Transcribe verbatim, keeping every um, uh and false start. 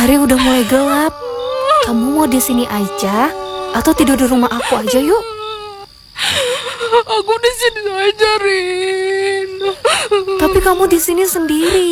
Hari udah mulai gelap. Kamu mau di sini aja atau tidur di rumah aku aja yuk? Aku di sini aja, Rin. Tapi kamu di sini sendiri.